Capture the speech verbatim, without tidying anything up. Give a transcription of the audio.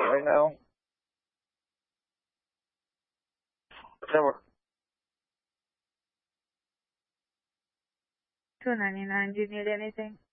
right now. Never. two ninety-nine, do you need anything?